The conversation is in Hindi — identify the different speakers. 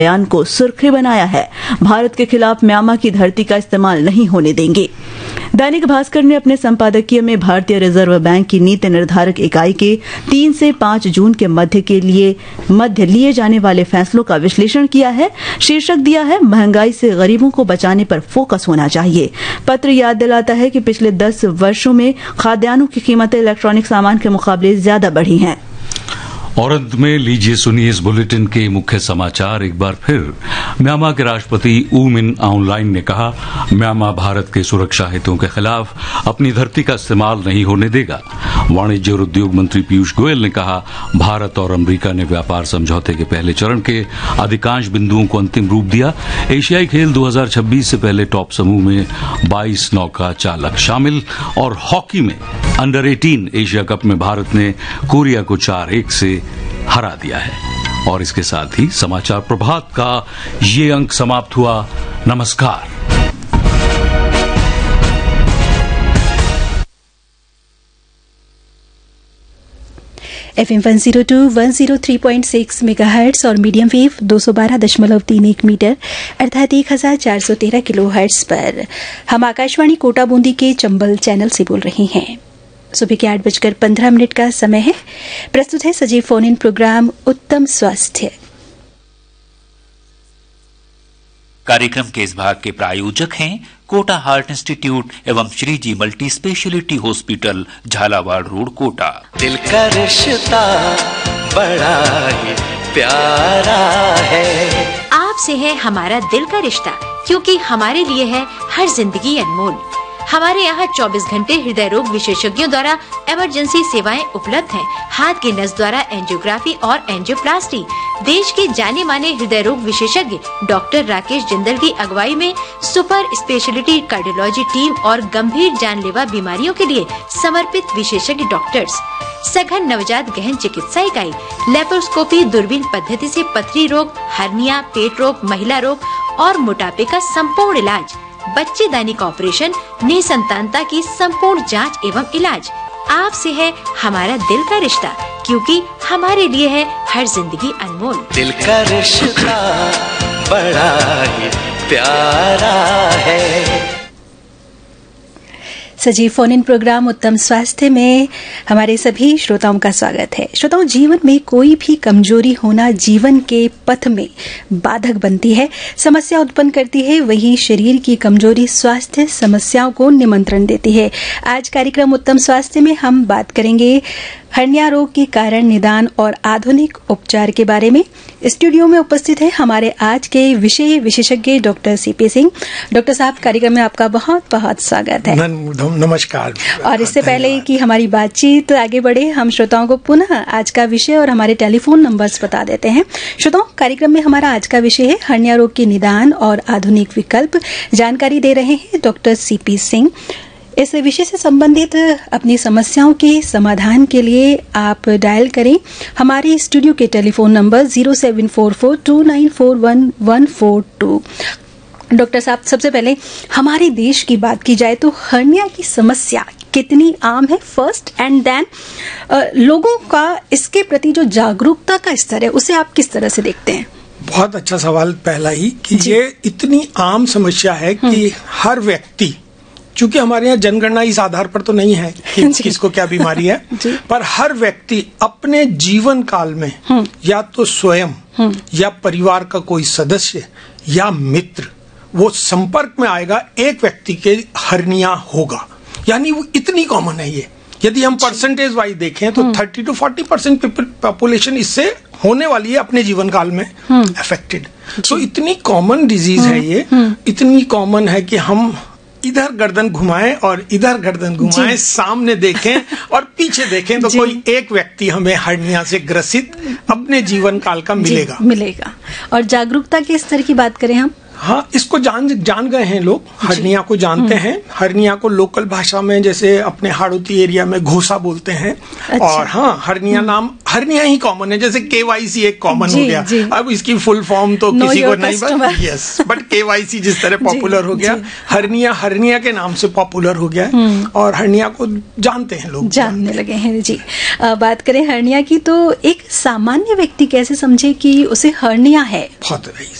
Speaker 1: बयान को सुर्खी बनाया है। भारत के खिलाफ म्यांमार की धरती का इस्तेमाल नहीं होने देंगे। दैनिक भास्कर ने अपने संपादकीय में भारतीय रिजर्व बैंक की नीति निर्धारक इकाई के 3 से 5 जून के मध्य लिए जाने वाले फैसलों का विश्लेषण किया है। शीर्षक दिया है, महंगाई से गरीबों को बचाने पर फोकस होना चाहिए। पत्र याद दिलाता है कि पिछले 10 वर्षों में खाद्यान्नों की कीमतें इलेक्ट्रॉनिक सामान के मुकाबले ज्यादा बढ़ी हैं।
Speaker 2: और अंत में लीजिए सुनिए इस बुलेटिन के मुख्य समाचार एक बार फिर। म्यांमार के राष्ट्रपति ऊ मिन आउंग ने कहा, म्यांमार भारत के सुरक्षा हितों के खिलाफ अपनी धरती का इस्तेमाल नहीं होने देगा। वाणिज्य और उद्योग मंत्री पीयूष गोयल ने कहा, भारत और अमेरिका ने व्यापार समझौते के पहले चरण के अधिकांश बिंदुओं को अंतिम रूप दिया। एशियाई खेल 2026 से पहले टॉप समूह में 22 नौका चालक शामिल। और हॉकी में अंडर 18 एशिया कप में भारत ने कोरिया को 4-1 से हरा दिया है। और इसके साथ ही समाचार प्रभात का ये अंक समाप्त हुआ। नमस्कार।
Speaker 3: FM 102 103.6 मेगाहर्ट्ज और मीडियम वेव 212.31 मीटर अर्थात 1413 किलोहर्ट्ज पर हम आकाशवाणी कोटा बूंदी के चंबल चैनल से बोल रहे हैं। सुबह के 8:15 का समय है। प्रस्तुत है सजीव फोन इन प्रोग्राम उत्तम स्वास्थ्य।
Speaker 4: कार्यक्रम के इस भाग के प्रायोजक हैं कोटा हार्ट इंस्टीट्यूट एवं श्री जी multi speciality hospital, Jhalawar road, Kota.
Speaker 5: दिल का रिश्ता बड़ा ही प्यारा है।
Speaker 6: आपसे है हमारा दिल का रिश्ता, क्योंकि हमारे लिए है हर जिंदगी अनमोल। हमारे यहाँ 24 घंटे हृदय रोग विशेषज्ञों द्वारा इमरजेंसी सेवाएं उपलब्ध हैं। हाथ की नस द्वारा एंजियोग्राफी और एंजियोप्लास्टी। देश के जाने माने हृदय रोग विशेषज्ञ डॉक्टर राकेश जिंदल की अगुवाई में सुपर स्पेशलिटी कार्डियोलॉजी टीम और गंभीर जानलेवा बीमारियों के लिए समर्पित विशेषज्ञ डॉक्टर्स। सघन नवजात गहन चिकित्सा इकाई, लेप्रोस्कोपी दूरबीन पद्धति से पथरी रोग, हर्निया, पेट रोग, महिला रोग और मोटापे का संपूर्ण इलाज, बच्चेदानी का ऑपरेशन, निसंतानता की संपूर्ण जांच एवं इलाज। आपसे है हमारा दिल का रिश्ता, क्योंकि हमारे लिए है हर जिंदगी अनमोल।
Speaker 5: दिल का रिश्ता बड़ा ही प्यारा है।
Speaker 3: सजीव फोन इन प्रोग्राम उत्तम स्वास्थ्य में हमारे सभी श्रोताओं का स्वागत है। श्रोताओं, जीवन में कोई भी कमजोरी होना जीवन के पथ में बाधक बनती है, समस्या उत्पन्न करती है। वहीं शरीर की कमजोरी स्वास्थ्य समस्याओं को निमंत्रण देती है। आज कार्यक्रम उत्तम स्वास्थ्य में हम बात करेंगे हर्निया रोग के कारण, निदान और आधुनिक उपचार के बारे में। स्टूडियो में उपस्थित है हमारे आज के विषय विशेषज्ञ डॉक्टर सीपी सिंह। डॉक्टर साहब, कार्यक्रम में आपका बहुत बहुत स्वागत है।
Speaker 7: नमस्कार।
Speaker 3: और इससे पहले कि हमारी बातचीत आगे बढ़े, हम श्रोताओं को पुनः आज का विषय और हमारे टेलीफोन नंबर्स बता देते हैं। श्रोताओं, कार्यक्रम में हमारा आज का विषय है हर्निया रोग के निदान और आधुनिक विकल्प। जानकारी दे रहे हैं डॉक्टर सीपी सिंह। इस विषय से संबंधित अपनी समस्याओं के समाधान के लिए आप डायल करें हमारे स्टूडियो के टेलीफोन नंबर 07442941142। डॉक्टर साहब, सबसे पहले हमारे देश की बात की जाए तो हर्निया की समस्या कितनी आम है फर्स्ट, एंड देन लोगों का इसके प्रति जो जागरूकता का स्तर है उसे आप किस तरह से देखते हैं?
Speaker 7: बहुत अच्छा सवाल पहला ही कि ये इतनी आम समस्या है कि हर व्यक्ति, चूंकि हमारे यहाँ जनगणना इस आधार पर तो नहीं है कि किसको क्या बीमारी है, पर हर व्यक्ति अपने जीवन काल में या तो स्वयं या परिवार का कोई सदस्य या मित्र वो संपर्क में आएगा, एक व्यक्ति के हर्निया होगा। यानी वो इतनी कॉमन है ये। यदि हम परसेंटेज वाइज देखें तो 30 to 40% पॉपुलेशन इससे होने वाली है अपने जीवन काल में अफेक्टेड। तो इतनी कॉमन डिजीज है ये, इतनी कॉमन है कि हम इधर गर्दन घुमाएं और इधर गर्दन घुमाएं, सामने देखें और पीछे देखें तो कोई एक व्यक्ति हमें हर्निया से ग्रसित अपने जीवन काल का मिलेगा।
Speaker 3: और जागरूकता के स्तर की बात करें हम?
Speaker 7: हाँ, इसको जान गए हैं लोग, हर्निया को जानते हैं। हर्निया को लोकल भाषा में जैसे अपने हाड़ौती एरिया में घोसा बोलते हैं। अच्छा। और हाँ, हर्निया ही कॉमन है, जैसे KYC एक कॉमन हो गया। अब इसकी फुल फॉर्म तो किसी को नहीं पता, यस, बट KYC जिस तरह पॉपुलर हो गया, हर्निया के नाम से पॉपुलर हो गया और हर्निया को जानते हैं लोग,
Speaker 3: जानने लगे हैं जी। बात करें हर्निया की, तो एक सामान्य व्यक्ति कैसे समझे कि उसे हर्निया है?
Speaker 7: बहुत